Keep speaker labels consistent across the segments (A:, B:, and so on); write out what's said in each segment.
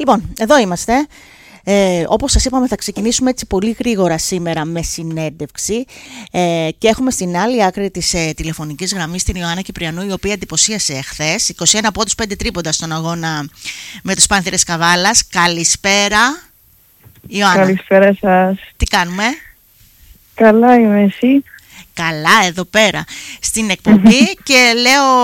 A: Λοιπόν, εδώ είμαστε. Όπως σας είπαμε, θα ξεκινήσουμε έτσι πολύ γρήγορα σήμερα με συνέντευξη και έχουμε στην άλλη άκρη της τηλεφωνικής γραμμής την Ιωάννα Κυπριανού, η οποία εντυπωσίασε χθες 21 πόντους 5 τρίποντα στον αγώνα με τους Πάνθηρες Καβάλας. Καλησπέρα Ιωάννα.
B: Καλησπέρα σας.
A: Τι κάνουμε?
B: Καλά είμαι, εσύ?
A: Καλά, εδώ πέρα στην εκπομπή και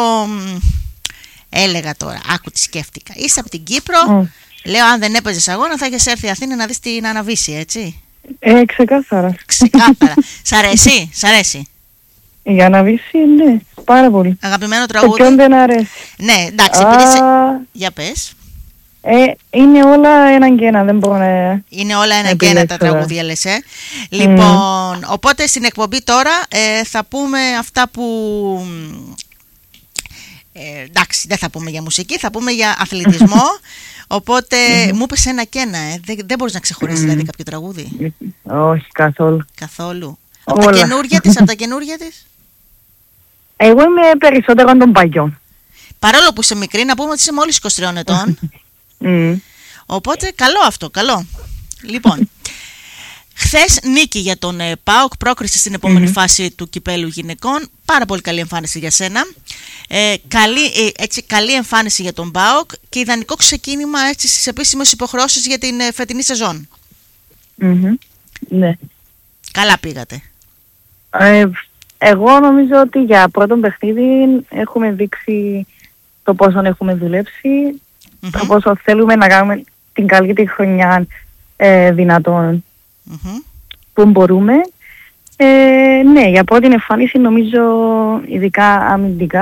A: έλεγα τώρα, άκου τι σκέφτηκα. Είσαι από την Κύπρο. Λέω, αν δεν έπαιζες αγώνα, θα είχες έρθει Αθήνα να δεις την Αναβίση, έτσι.
B: Ξεκάθαρα.
A: Ξεκάθαρα. Σ' αρέσει, σ' αρέσει.
B: Η Αναβίση, ναι, πάρα πολύ.
A: Αγαπημένο τραγούδι.
B: Το ποιον δεν αρέσει.
A: Ναι, εντάξει, επειδή για πες.
B: Είναι όλα έναν και ένα, δεν μπορώ να...
A: Είναι όλα έναν και ένα τα τραγούδια, λες, Λοιπόν, οπότε στην εκπομπή τώρα θα πούμε αυτά που... εντάξει, δεν θα πούμε για μουσική, θα πούμε για αθλητισμό. Οπότε μου είπες ένα και ένα, δεν μπορείς να ξεχωρίσεις δηλαδή κάποιο τραγούδι.
B: Όχι, καθόλου.
A: Καθόλου. Από τα καινούργια της.
B: Εγώ είμαι περισσότερο των παλιών.
A: Παρόλο που είσαι μικρή, να πούμε ότι είσαι μόλις 23 ετών. Οπότε καλό αυτό, καλό. Λοιπόν, χθες νίκη για τον ΠΑΟΚ, πρόκριση στην επόμενη φάση του κυπέλου γυναικών. Πάρα πολύ καλή εμφάνιση για σένα. Καλή εμφάνιση για τον ΠΑΟΚ και ιδανικό ξεκίνημα έτσι στις επίσημες υποχρεώσεις για την φετινή σεζόν.
B: Ναι.
A: Καλά πήγατε.
B: Εγώ νομίζω ότι για πρώτο παιχνίδι έχουμε δείξει το πόσο έχουμε δουλέψει, το πόσο θέλουμε να κάνουμε την καλύτερη χρονιά δυνατόν που μπορούμε. Ναι, για πρώτη εμφάνιση νομίζω ειδικά αμυντικά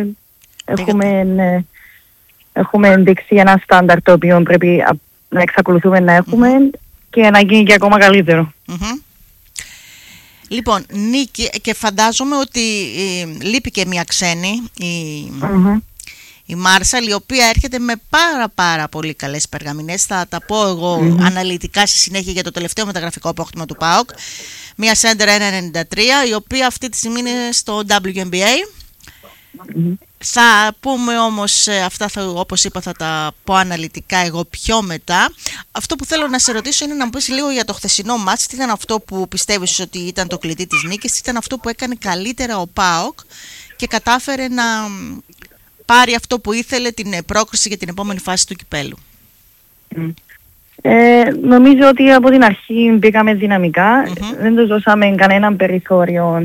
B: έχουμε δείξει ένα στάνταρ το οποίο πρέπει να εξακολουθούμε να έχουμε και να γίνει και ακόμα καλύτερο.
A: Λοιπόν, νίκη, και φαντάζομαι ότι λείπει και μια ξένη, η Μάρσαλ, η οποία έρχεται με πάρα πολύ καλές περγαμηνές. Θα τα πω εγώ αναλυτικά στη συνέχεια για το τελευταίο μεταγραφικό απόκτημα του ΠΑΟΚ. Μια σέντερ 1.93, η οποία αυτή τη στιγμή είναι στο WNBA. Θα πούμε όμως αυτά, όπως είπα, θα τα πω αναλυτικά εγώ πιο μετά. Αυτό που θέλω να σε ρωτήσω είναι να μου πεις λίγο για το χθεσινό μάτς. Τι ήταν αυτό που πιστεύεις ότι ήταν το κλειδί της νίκης, τι ήταν αυτό που έκανε καλύτερα ο ΠΑΟΚ και κατάφερε να πάρει αυτό που ήθελε, την πρόκριση για την επόμενη φάση του κυπέλου.
B: Νομίζω ότι από την αρχή μπήκαμε δυναμικά, δεν τους δώσαμε κανέναν περιθώριο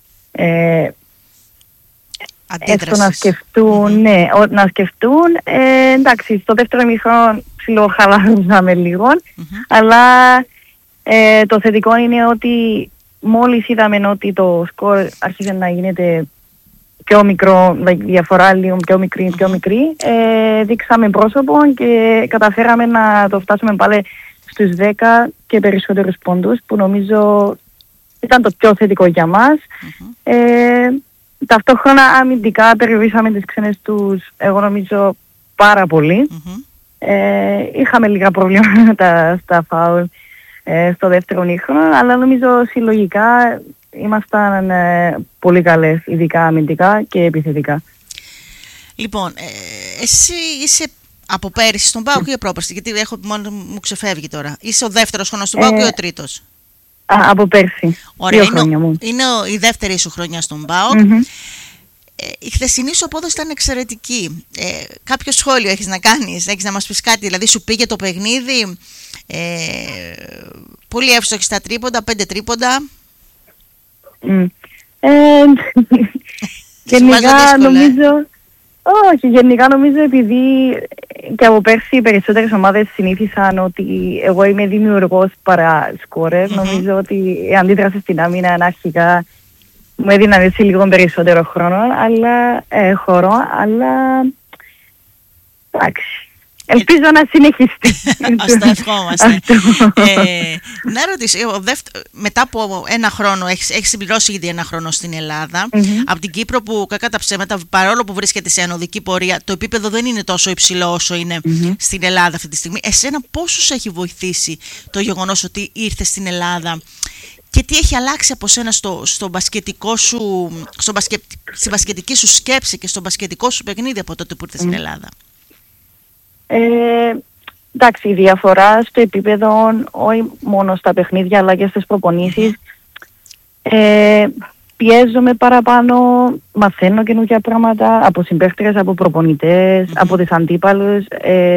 B: έστω να σκεφτούν, να σκεφτούν. Εντάξει, στο δεύτερο ημίχρονο ψιλοχαλαρώσαμε λίγο, αλλά το θετικό είναι ότι μόλις είδαμε ότι το σκορ άρχισε να γίνεται πιο μικρό, διαφορά λίγο πιο μικρή, δείξαμε πρόσωπο και καταφέραμε να το φτάσουμε πάλι στους 10 και περισσότερους πόντους, που νομίζω ήταν το πιο θετικό για μας. Ταυτόχρονα αμυντικά περιορίσαμε τις ξένες τους, εγώ νομίζω, πάρα πολύ. Είχαμε λίγα προβλήματα στα φάουλ στο δεύτερο ημίχρονο, αλλά νομίζω συλλογικά ήμασταν πολύ καλές, ειδικά αμυντικά και επιθετικά.
A: Λοιπόν, εσύ είσαι από πέρυσι στον ΠΑΟΚ ή πρόπερσι? Γιατί μόνο μου ξεφεύγει τώρα. Είσαι ο δεύτερος χρονός στον ΠΑΟΚ ή ο τρίτος?
B: Από πέρσι.
A: Ωραία, είναι η δεύτερη σου χρονιά στον ΠΑΟΚ. Η χθεσινή σου απόδοση ήταν εξαιρετική. Κάποιο σχόλιο έχεις να κάνεις, έχεις να μας πεις κάτι? Δηλαδή σου πήγε το παιχνίδι, πολύ εύστοχη στα τρίποντα, 5 τρίποντα.
B: Γενικά νομίζω επειδή και από πέρσι οι περισσότερες ομάδες συνήθισαν ότι εγώ είμαι δημιουργός παρά σκόρερ. Νομίζω ότι η αντίδραση στην άμυνα αρχικά μου έδιναν έτσι λίγο περισσότερο χρόνο, αλλά εντάξει. Ελπίζω να συνεχιστεί.
A: Ας το ευχόμαστε. Να ρωτήσω, μετά από ένα χρόνο, έχεις συμπληρώσει ήδη ένα χρόνο στην Ελλάδα, από την Κύπρο που κακά τα ψέματα, παρόλο που βρίσκεται σε ανωδική πορεία, το επίπεδο δεν είναι τόσο υψηλό όσο είναι στην Ελλάδα αυτή τη στιγμή. Εσένα πόσο σε έχει βοηθήσει το γεγονός ότι ήρθες στην Ελλάδα και τι έχει αλλάξει από σένα στην μπασκετική σου σκέψη και στο μπασκετικό σου παιχνίδι από τότε που ήρθες στην Ελλάδα?
B: εντάξει, η διαφορά στο επίπεδο, όχι μόνο στα παιχνίδια αλλά και στις προπονήσεις, πιέζομαι παραπάνω, μαθαίνω καινούργια πράγματα από συμπαίχτες, από προπονητές, από τις αντίπαλους.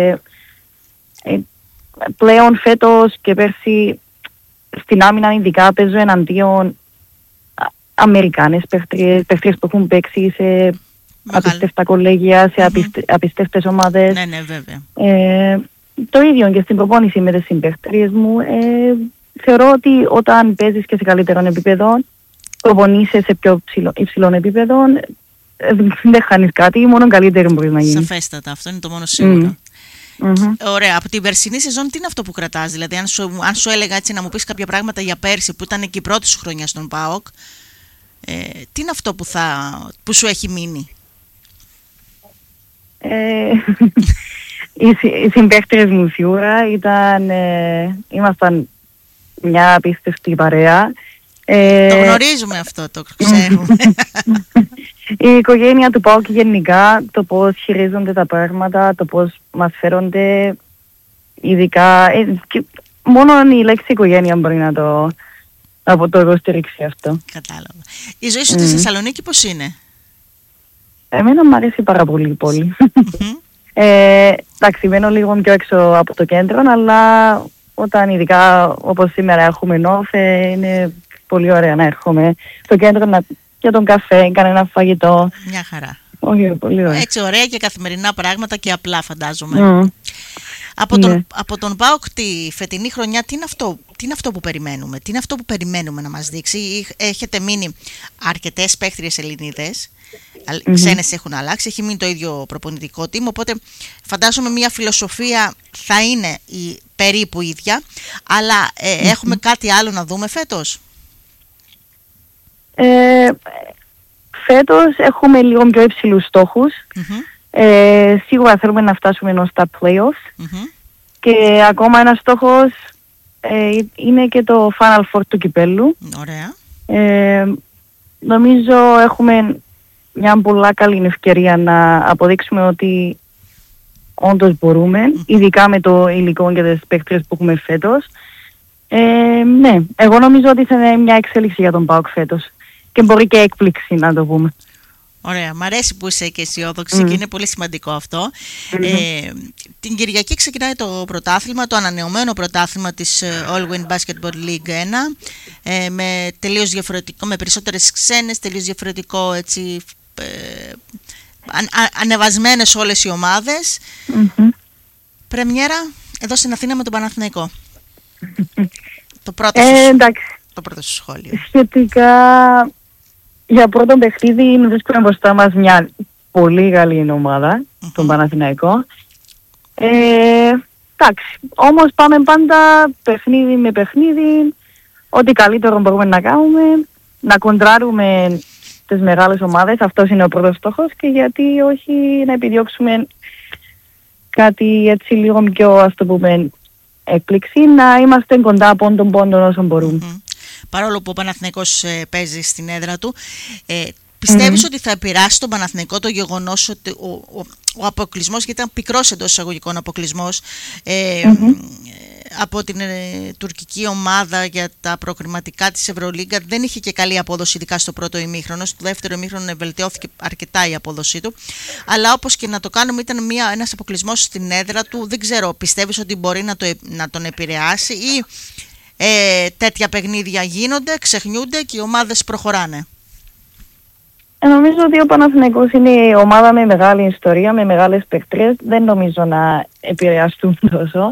B: Πλέον φέτος και πέρσι στην άμυνα ειδικά παίζω εναντίον Αμερικάνες παίχτριες που έχουν παίξει σε απίστευτα κολέγια, σε απίστευτες ομάδες.
A: Ναι, βέβαια.
B: Το ίδιο και στην προπόνηση με τις συμπαίχτριες μου. Θεωρώ ότι όταν παίζεις και σε καλύτερων επίπεδων, προπονείσαι σε πιο υψηλών επίπεδων, δεν χάνεις κάτι, μόνο καλύτερο μπορεί να γίνει.
A: Σαφέστατα, αυτό είναι το μόνο σίγουρο. Ωραία, από την περσινή σεζόν τι είναι αυτό που κρατάς? Δηλαδή αν σου έλεγα έτσι να μου πεις κάποια πράγματα για πέρσι που ήταν και η πρώτη σου χρονιά στον ΠΑΟΚ, τι είναι αυτό που σου έχει μείνει?
B: Οι συμπαίχτες μου σίγουρα ήμασταν μια απίστευτη παρέα.
A: Το γνωρίζουμε αυτό, το ξέρουμε.
B: Η οικογένεια του ΠΑΟΚ γενικά, το πώς χειρίζονται τα πράγματα, το πώς μας φέρονται, ειδικά, μόνο η λέξη οικογένεια μπορεί να το υποστηρίξει αυτό.
A: Κατάλαβα. Η ζωή σου στη Θεσσαλονίκη πώς είναι?
B: Εμένα μου αρέσει πάρα πολύ η πόλη. Εντάξει, μένω λίγο πιο έξω από το κέντρο, αλλά όταν ειδικά όπως σήμερα έχουμε νόφε, είναι πολύ ωραία να έρχομαι στο κέντρο για τον καφέ, κανένα φαγητό.
A: Μια χαρά.
B: Όχι, πολύ ωραία.
A: Έτσι ωραία και καθημερινά πράγματα και απλά φαντάζομαι. Από τον ΠΑΟΚ τη φετινή χρονιά, τι είναι αυτό που περιμένουμε? Τι είναι αυτό που περιμένουμε να μας δείξει? Έχετε μείνει αρκετές παίχτριες Ελληνίδες, ξένες έχουν αλλάξει, έχει μείνει το ίδιο προπονητικό team, οπότε φαντάζομαι μια φιλοσοφία θα είναι περίπου ίδια, αλλά έχουμε κάτι άλλο να δούμε φέτος?
B: Φέτος έχουμε λίγο πιο υψηλούς στόχους. Σίγουρα θέλουμε να φτάσουμε ενώ στα playoffs. Και ακόμα ένας στόχος είναι και το Final Four του κυπέλλου.
A: Ωραία.
B: Νομίζω έχουμε μια πολλά καλή ευκαιρία να αποδείξουμε ότι όντως μπορούμε, ειδικά με το υλικό και τις παίκτριες που έχουμε φέτος. Ναι, εγώ νομίζω ότι θα είναι μια εξέλιξη για τον ΠΑΟΚ φέτος και μπορεί και έκπληξη να το πούμε.
A: Ωραία, μ' αρέσει που είσαι και αισιόδοξη και είναι πολύ σημαντικό αυτό. Την Κυριακή ξεκινάει το πρωτάθλημα, το ανανεωμένο πρωτάθλημα της All-Win Basketball League 1, με τελείως διαφορετικό, με περισσότερες ξένες, τελείως διαφορετικό έτσι, ανεβασμένες όλες οι ομάδες. Πρεμιέρα εδώ στην Αθήνα με τον Παναθηναϊκό. Το πρώτο σου σχόλιο.
B: Σχετικά για πρώτο παιχνίδι βρίσκουμε μπροστά μας μια πολύ καλή ομάδα, τον Παναθηναϊκό. Εντάξει, όμως πάμε πάντα παιχνίδι με παιχνίδι, ό,τι καλύτερο μπορούμε να κάνουμε, να κοντράρουμε τις μεγάλες ομάδες, αυτός είναι ο πρώτος στόχος, και γιατί όχι να επιδιώξουμε κάτι έτσι λίγο πιο, ας το πούμε, έκπληξη, να είμαστε κοντά από τον πόντο όσο μπορούμε.
A: Παρόλο που ο Παναθηναϊκός παίζει στην έδρα του, πιστεύεις ότι θα επηρεάσει τον Παναθηναϊκό το γεγονός ότι ο αποκλεισμός, γιατί ήταν πικρός εντός εισαγωγικών αποκλεισμός, από την τουρκική ομάδα για τα προκριματικά της Ευρωλίγκα, δεν είχε και καλή απόδοση, ειδικά στο πρώτο ημίχρονο. Στο δεύτερο ημίχρονο βελτιώθηκε αρκετά η απόδοσή του, αλλά όπως και να το κάνουμε ήταν ένας αποκλεισμός στην έδρα του. Δεν ξέρω, πιστεύεις ότι μπορεί να τον επηρεάσει ή τέτοια παιχνίδια γίνονται, ξεχνιούνται και οι ομάδες προχωράνε?
B: Νομίζω ότι ο Παναθηναϊκός είναι η ομάδα με μεγάλη ιστορία, με μεγάλες παίκτριες. Δεν νομίζω να επηρεαστούν τόσο.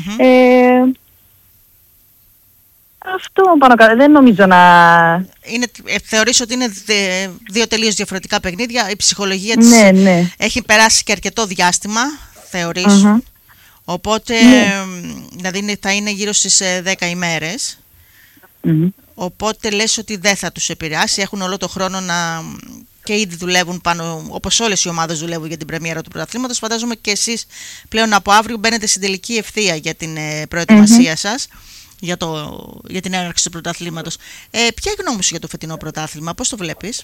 B: Αυτό πάνω κάτω. Δεν νομίζω να...
A: Θεωρείς ότι είναι δύο τελείως διαφορετικά παιχνίδια. Η ψυχολογία της έχει περάσει και αρκετό διάστημα, θεωρείς? Οπότε, δηλαδή θα είναι γύρω στις 10 ημέρες. Οπότε λες ότι δεν θα τους επηρεάσει, έχουν όλο το χρόνο και ήδη δουλεύουν πάνω, όπως όλες οι ομάδες δουλεύουν για την πρεμιέρα του πρωταθλήματος. Φαντάζομαι και εσείς πλέον από αύριο μπαίνετε στην τελική ευθεία για την προετοιμασία σας, για την έναρξη του πρωταθλήματος. Ποια είναι η γνώμη σου για το φετινό πρωτάθλημα, πώς το βλέπεις?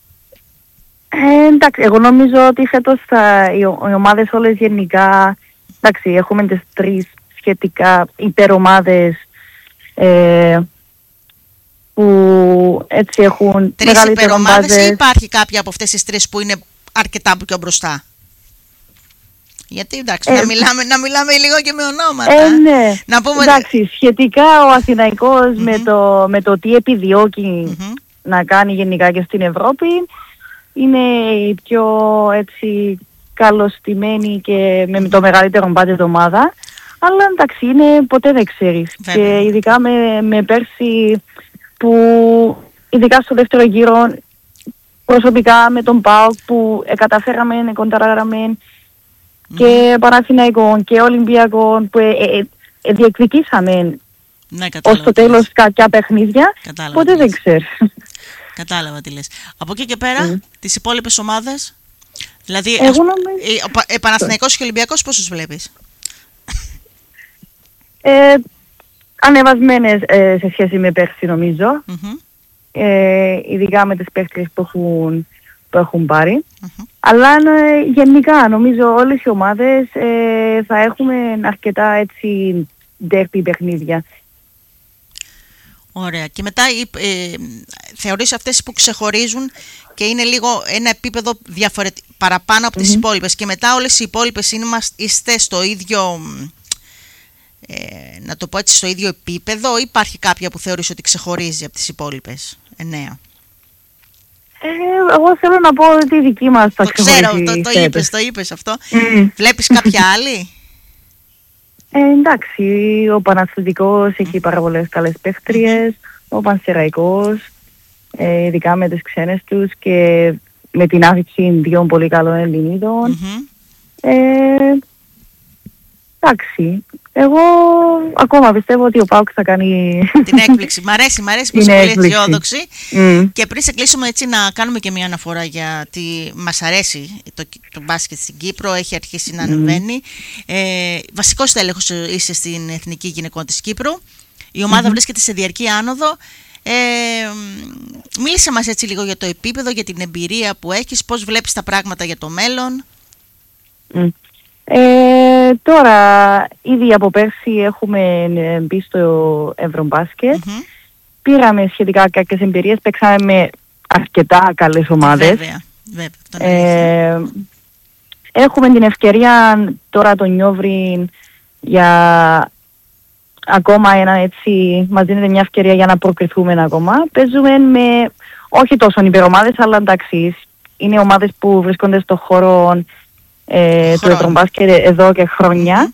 B: Εντάξει, εγώ νομίζω ότι φέτος οι ομάδες όλες γενικά εντάξει, έχουμε τις 3 σχετικά υπερομάδες που έτσι έχουν
A: 3
B: μεγαλύτερο
A: υπερομάδες
B: μπάζες.
A: ή υπάρχει κάποια από αυτές τις 3 που είναι αρκετά πιο μπροστά? Γιατί εντάξει, να μιλάμε λίγο και με ονόματα.
B: Ναι.
A: Να πούμε...
B: Εντάξει, σχετικά ο Αθηναϊκός με το τι επιδιώκει να κάνει γενικά και στην Ευρώπη, είναι η πιο έτσι καλωστημένη και με το μεγαλύτερο μπάτζετ ομάδα. Αλλά εντάξει, είναι ποτέ δεν ξέρεις. Και ειδικά με πέρσι που ειδικά στο δεύτερο γύρο προσωπικά με τον ΠΑΟΚ που καταφέραμε, κοντράραμε και Παναθηναϊκό και Ολυμπιακό που διεκδικήσαμε ως το τέλος κάποια παιχνίδια, ποτέ δεν ξέρεις.
A: Κατάλαβα τι λες. Από εκεί και πέρα, τις υπόλοιπες ομάδες, δηλαδή Παναθηναϊκός και Ολυμπιακός πόσους βλέπεις?
B: Ανεβασμένες σε σχέση με πέρσι νομίζω, ειδικά με τις παίκτες που έχουν πάρει. Αλλά γενικά νομίζω όλες οι ομάδες θα έχουμε αρκετά έτσι ντέρπι παιχνίδια.
A: Ωραία. Και μετά θεωρείς αυτές που ξεχωρίζουν και είναι λίγο ένα επίπεδο παραπάνω από τις υπόλοιπες, και μετά όλες οι υπόλοιπες είστε στο ίδιο, να το πω έτσι, στο ίδιο επίπεδο, ή υπάρχει κάποια που θεωρείς ότι ξεχωρίζει από τις υπόλοιπες 9?
B: Εγώ θέλω να πω ότι η δική μας θα ξεχωρίζει.
A: Ξέρω, το είπες αυτό. Βλέπεις κάποια άλλη?
B: Εντάξει, ο Παναθηναϊκός έχει πάρα πολλές καλές παίχτριες, ο Πανσεραϊκός, ειδικά με τις ξένες τους και με την άφηξη 2 πολύ καλών Ελληνίδων. Εντάξει, εγώ ακόμα πιστεύω ότι ο ΠΑΟΚ θα κάνει
A: την έκπληξη. Μ' αρέσει που είσαι πολύ αισιόδοξη. Και πριν σε κλείσουμε έτσι να κάνουμε και μια αναφορά, γιατί μας αρέσει το μπάσκετ στην Κύπρο, έχει αρχίσει να ανεβαίνει. Βασικός τέλεχος είσαι στην Εθνική Γυναικών της Κύπρου. Η ομάδα βρίσκεται σε διαρκή άνοδο. Μίλησε μας έτσι λίγο για το επίπεδο, για την εμπειρία που έχεις, πώς βλέπεις τα πράγματα για το μέλλον.
B: Τώρα, ήδη από πέρσι έχουμε μπει στο Ευρωμπάσκετ. Πήραμε σχετικά κάποιες εμπειρίες, παίξαμε με αρκετά καλές ομάδες.
A: Βέβαια.
B: Έχουμε την ευκαιρία τώρα τον Νιόβρη για ακόμα μας δίνεται μια ευκαιρία για να προκριθούμε ακόμα. Παίζουμε με όχι τόσο υπερομάδες, αλλά εντάξει, είναι ομάδες που βρίσκονται στο χώρο του Ευρωμπάσκετ εδώ και χρόνια.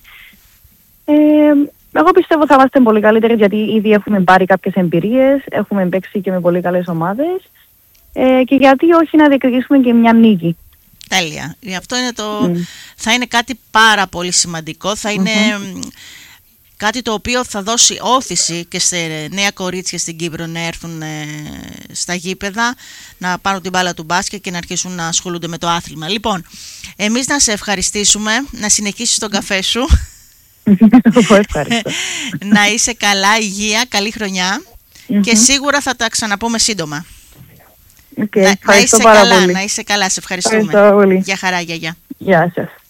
B: Εγώ πιστεύω θα είμαστε πολύ καλύτεροι, γιατί ήδη έχουμε πάρει κάποιες εμπειρίες, έχουμε παίξει και με πολύ καλές ομάδες, και γιατί όχι να διεκδικήσουμε και μια νίκη.
A: Τέλεια. Αυτό είναι θα είναι κάτι πάρα πολύ σημαντικό, θα είναι κάτι το οποίο θα δώσει όθηση και σε νέα κορίτσια στην Κύπρο να έρθουν στα γήπεδα, να πάρουν την μπάλα του μπάσκετ και να αρχίσουν να ασχολούνται με το άθλημα. Λοιπόν, εμείς να σε ευχαριστήσουμε, να συνεχίσεις τον καφέ σου. Να είσαι καλά, υγεία, καλή χρονιά, και σίγουρα θα τα ξαναπούμε σύντομα.
B: Να είσαι καλά,
A: να είσαι καλά, σε ευχαριστούμε.
B: Ευχαριστώ πολύ.
A: Γεια χαρά, γεια.
B: Γεια σας.